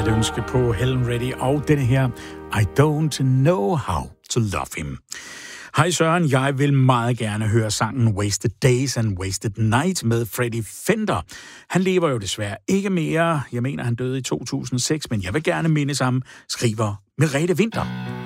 et ønske på Helen Reddy og denne her I Don't Know How to Love Him. Hej Søren, jeg vil meget gerne høre sangen Wasted Days and Wasted Night med Freddie Fender. Han lever jo desværre ikke mere. Jeg mener, han døde i 2006, men jeg vil gerne mindes ham, skriver Merete Winther.